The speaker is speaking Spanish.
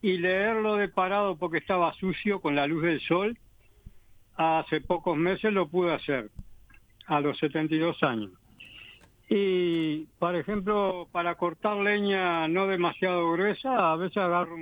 y leerlo de parado porque estaba sucio con la luz del sol, hace pocos meses lo pude hacer, a los 72 años. Y, por ejemplo, para cortar leña no demasiado gruesa, a veces agarro